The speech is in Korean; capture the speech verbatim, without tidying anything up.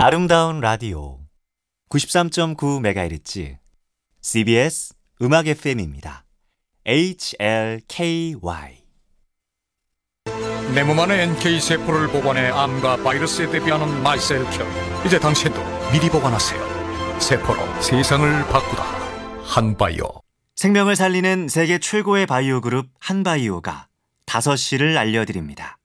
아름다운 라디오 구십삼 점 구 메가헤르츠 씨비에스 음악 에프엠입니다. 에이치엘케이와이 내 몸 안에 엔케이 세포를 보관해 암과 바이러스에 대비하는 마이셀큐. 이제 당신도 미리 보관하세요. 세포로 세상을 바꾸다. 한바이오. 생명을 살리는 세계 최고의 바이오 그룹 한바이오가 다섯 시를 알려드립니다.